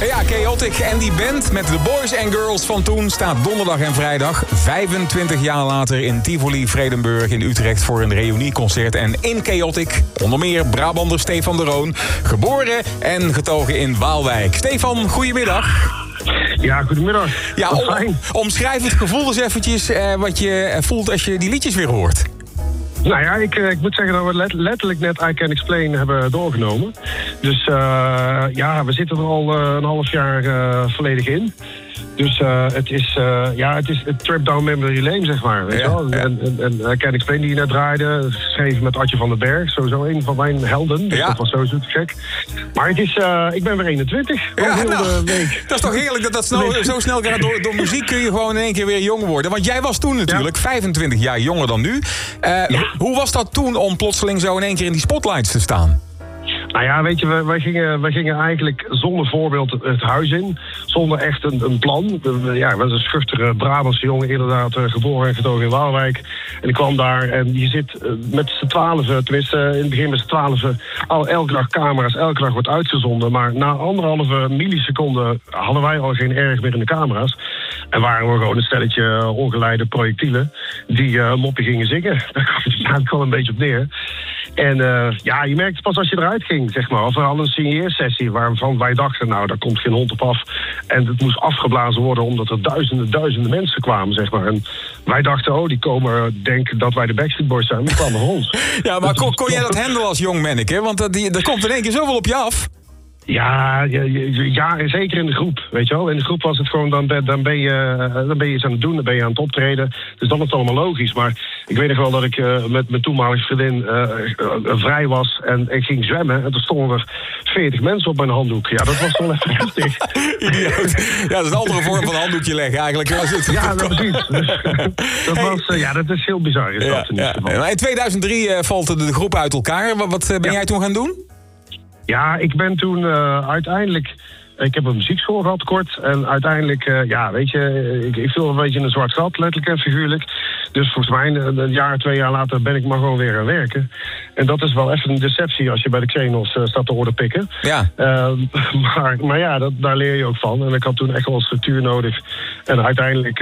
Ja, Chaotic en die band met de boys en girls van toen staat donderdag en vrijdag 25 jaar later in Tivoli Vredenburg in Utrecht voor een reunieconcert. En in Chaotic onder meer Brabander Stefan de Roon, geboren en getogen in Waalwijk. Stefan, goedemiddag. Ja, goedemiddag. Ja, omschrijf het gevoel eens eventjes wat je voelt als je die liedjes weer hoort. Nou ja, ik moet zeggen dat we letterlijk net I Can Explain hebben doorgenomen. Dus we zitten er al een half jaar volledig in. Dus het is het Trip Down Memory Lane, zeg maar. Weet je wel? En I Can Explain die je net draaide, geschreven met Adje van den Berg. Sowieso een van mijn helden. Dus dat was sowieso te gek. Maar het is, ik ben weer 21. Week. Dat is toch heerlijk dat zo snel gaat. Door muziek kun je gewoon in één keer weer jong worden. Want jij was toen natuurlijk 25 jaar jonger dan nu. Hoe was dat toen om plotseling zo in één keer in die spotlights te staan? Nou ja, weet je, wij gingen eigenlijk zonder voorbeeld het huis in. Zonder echt een plan. Ja, was een schuchtere Brabantse jongen, inderdaad, geboren en getogen in Waalwijk. En ik kwam daar en je zit met z'n 12, tenminste in het begin met z'n 12, elke dag camera's, elke dag wordt uitgezonden. Maar na 1,5 milliseconde hadden wij al geen erg meer in de camera's. En waren we gewoon een stelletje ongeleide projectielen die moppie gingen zingen. Daar kwam het eigenlijk wel een beetje op neer. En je merkte pas als je eruit ging, zeg maar. Of we hadden een signeersessie waarvan wij dachten, nou, daar komt geen hond op af. En het moest afgeblazen worden omdat er duizenden mensen kwamen, zeg maar. En wij dachten, die komen, denken dat wij de Backstreet Boys zijn. Die kwamen naar ons. Ja, maar kon jij dat handelen als jong manneke? Want er komt in één keer zoveel op je af. Ja, zeker in de groep, weet je wel. In de groep was het gewoon, dan ben je iets aan het doen, dan ben je aan het optreden. Dus dan is het allemaal logisch. Maar ik weet nog wel dat ik met mijn toenmalige vriendin vrij was en ik ging zwemmen. En toen stonden er 40 mensen op mijn handdoek. Ja, dat was wel even heftig. Idioot. Ja, dat is een andere vorm van handdoekje leggen eigenlijk. Ja, precies. Dat is heel bizar. In 2003 valt de groep uit elkaar. Wat ben jij toen gaan doen? Ja, ik ben toen uiteindelijk... Ik heb een muziekschool gehad kort. En uiteindelijk, ik viel een beetje in een zwart gat, letterlijk en figuurlijk. Dus volgens mij, een jaar, 2 jaar later ben ik maar gewoon weer gaan werken. En dat is wel even een deceptie als je bij de Xenos staat te orde pikken. Ja. Maar ja, daar leer je ook van. En ik had toen echt wel structuur nodig. En uiteindelijk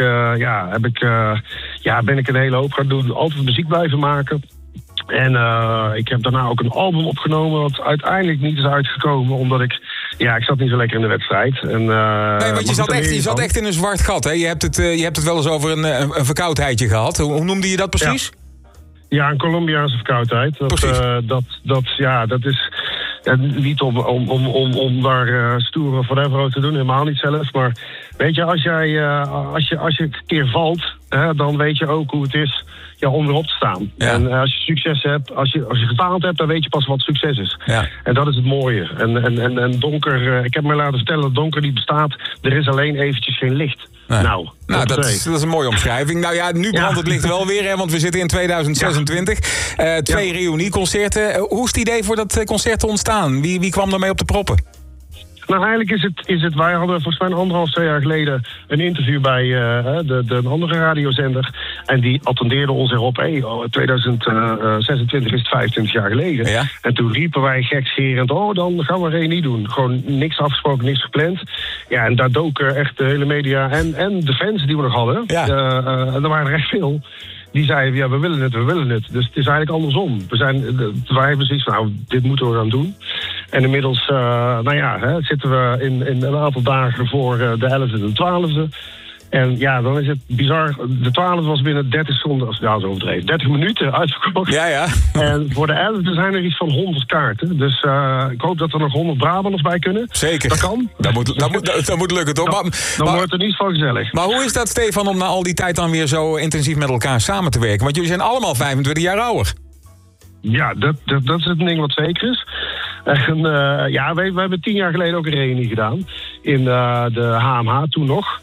ben ik een hele hoop gaan doen. Altijd muziek blijven maken. En ik heb daarna ook een album opgenomen wat uiteindelijk niet is uitgekomen, omdat ik zat niet zo lekker in de wedstrijd. En, nee, want je zat echt in een zwart gat, hè? Je hebt het wel eens over een verkoudheidje gehad. Hoe noemde je dat precies? Ja, een Colombiaanse verkoudheid. Dat is niet om daar stoer of whatever te doen, helemaal niet zelf. Maar weet je, als je een keer valt, dan weet je ook hoe het is om erop te staan. Ja. En als je succes hebt, als je gefaald hebt, dan weet je pas wat succes is. Ja. En dat is het mooie. En donker, ik heb me laten vertellen dat donker niet bestaat. Er is alleen eventjes geen licht. Nee. Nou dat is een mooie omschrijving. Nou ja, nu brandt het licht wel weer, hè, want we zitten in 2026. 2 reunieconcerten. Hoe is het idee voor dat concert ontstaan? Wie kwam daarmee op de proppen? Nou, eigenlijk is het... Wij hadden volgens mij 1,5-2 jaar geleden een interview bij de andere radiozender. En die attendeerde ons erop. 2026 is het 25 jaar geleden. Ja. En toen riepen wij gekscherend, dan gaan we een reunie doen. Gewoon niks afgesproken, niks gepland. Ja, en daar doken echt de hele media en de fans die we nog hadden. Ja. En er waren er echt veel. Die zeiden, we willen het. Dus het is eigenlijk andersom. Wij hebben zoiets van, dit moeten we gaan doen. En inmiddels zitten we in een aantal dagen voor de 11e en de 12e. En ja, dan is het bizar. De 12e was binnen 30 seconden, zo overdreven, 30 minuten uitverkocht. Ja. En voor de 11e zijn er iets van 100 kaarten. Dus ik hoop dat er nog 100 Brabanders bij kunnen. Zeker. Dat kan. Dat moet lukken, toch? Dan wordt het niet zo gezellig. Maar hoe is dat, Stefan, om na al die tijd dan weer zo intensief met elkaar samen te werken? Want jullie zijn allemaal 25 jaar ouder. Ja, dat is het ding wat zeker is. En, we hebben 10 jaar geleden ook een reunie gedaan. In de HMH, toen nog.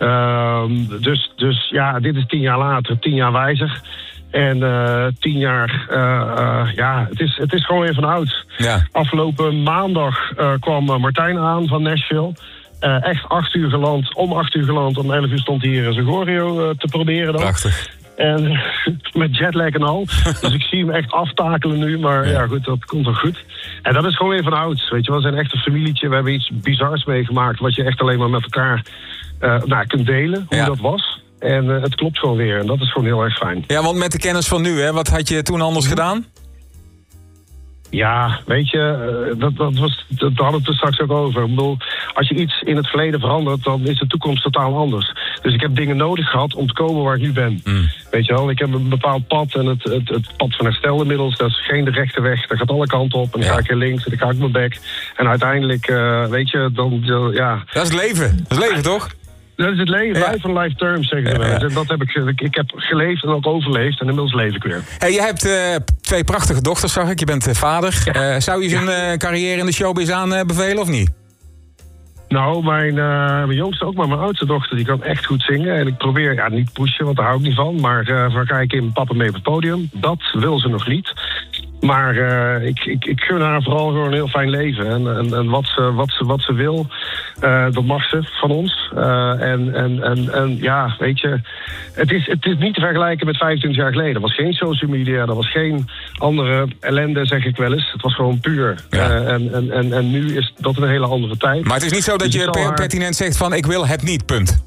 Dus dit is 10 jaar later, 10 jaar wijzer. En 10 jaar, het is gewoon weer van oud. Ja. Afgelopen maandag kwam Martijn aan van Nashville. Echt 8 uur geland, om 8 uur geland. Om 11 uur stond hij hier in zijn choreo te proberen dan. Prachtig. En met jetlag en al. Dus ik zie hem echt aftakelen nu. Maar ja goed, dat komt wel goed. En dat is gewoon weer van ouds. Weet je, we zijn echt een familietje. We hebben iets bizars meegemaakt. Wat je echt alleen maar met elkaar kunt delen. Hoe dat was. En het klopt gewoon weer. En dat is gewoon heel erg fijn. Ja, want met de kennis van nu, hè, wat had je toen anders gedaan? Ja, weet je, dat hadden we het er straks ook over. Ik bedoel, als je iets in het verleden verandert, dan is de toekomst totaal anders. Dus ik heb dingen nodig gehad om te komen waar ik nu ben. Weet je wel, ik heb een bepaald pad en het pad van herstel inmiddels, dat is geen de rechte weg. Dat gaat alle kanten op en dan ga ik weer links en dan ga ik mijn bek. En uiteindelijk, weet je, dan, ja... Dat is het leven. Dat is het leven, toch? Dat is het leven, life on life terms, zeggen ze wel. En dat heb ik heb geleefd en ook overleefd en inmiddels leef ik weer. Hey, je hebt 2 prachtige dochters, zag ik. Je bent vader. Zou je zijn carrière in de showbiz aanbevelen of niet? Nou, mijn jongste ook, maar mijn oudste dochter, die kan echt goed zingen. En ik probeer, niet pushen, want daar hou ik niet van. Maar van kijk in papa mee op het podium, dat wil ze nog niet. Maar ik gun haar vooral gewoon een heel fijn leven. En wat ze wil, dat mag ze van ons. En ja, weet je, het is niet te vergelijken met 25 jaar geleden. Er was geen social media, er was geen andere ellende, zeg ik wel eens. Het was gewoon puur. Ja. En nu is dat een hele andere tijd. Maar het is niet zo dat dus je pertinent zegt van ik wil het niet, punt.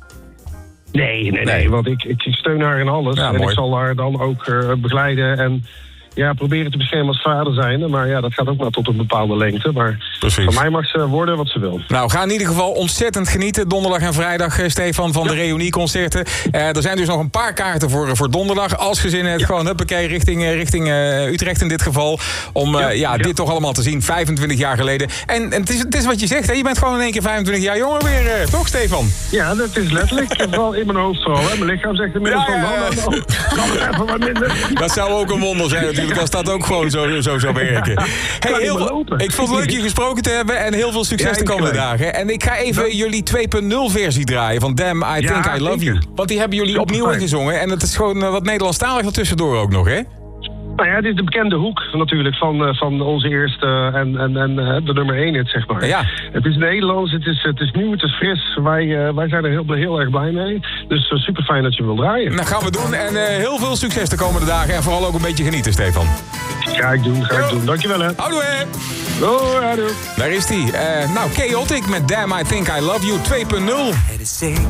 Nee, want ik steun haar in alles. Ja, en mooi. Ik zal haar dan ook begeleiden en... Ja, proberen te beschermen als vader zijnde. Maar ja, dat gaat ook maar tot een bepaalde lengte. Maar precies. Van mij mag ze worden wat ze wil. Nou, ga in ieder geval ontzettend genieten. Donderdag en vrijdag, Stefan, van de reunieconcerten. Er zijn dus nog een paar kaarten voor donderdag. Als gezin het gewoon, huppakee, richting Utrecht in dit geval. Om dit toch allemaal te zien, 25 jaar geleden. En het is wat je zegt, hè? Je bent gewoon in één keer 25 jaar jonger weer, toch Stefan? Ja, dat is letterlijk. Vooral in mijn hoofd vooral. Hè? Mijn lichaam zegt inmiddels van, kan het even wat minder. Dat zou ook een wonder zijn natuurlijk. Als dat ook gewoon zo zou werken. Hey, ik vond het leuk je gesproken te hebben en heel veel succes de komende dagen. En ik ga even jullie 2.0 versie draaien van Damn, I Think I Love You. Want die hebben jullie opnieuw ingezongen en het is gewoon wat Nederlandstalig ertussendoor ook nog, hè? Nou ja, dit is de bekende hoek natuurlijk van onze eerste en de nummer 1 hit, zeg maar. Ja. Het is Nederlands, het is nieuw, het is fris. Wij zijn er heel erg blij mee. Dus super fijn dat je wil draaien. Nou, gaan we doen en heel veel succes de komende dagen. En vooral ook een beetje genieten, Stefan. Ga ik doen. Dankjewel, hè. Houdoe, hè. Houdoe. Daar is die. Chaotic met Damn, I Think I Love You 2.0.